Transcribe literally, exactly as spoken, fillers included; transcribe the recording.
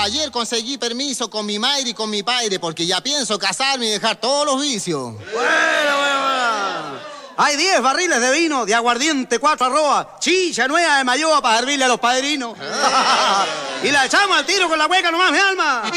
Ayer conseguí permiso con mi madre y con mi padre porque ya pienso casarme y dejar todos los vicios. Bueno, bueno, bueno. Hay diez barriles de vino, de aguardiente, cuatro arrobas, chicha nueva de mayoa para servirle a los padrinos. Y la echamos al tiro con la hueca nomás, mi alma.